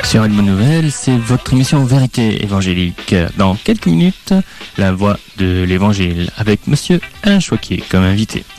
Sur une bonne nouvelle, c'est votre émission Vérité évangélique. Dans quelques minutes, la voix de l'évangile avec Monsieur Alain Choquet comme invité.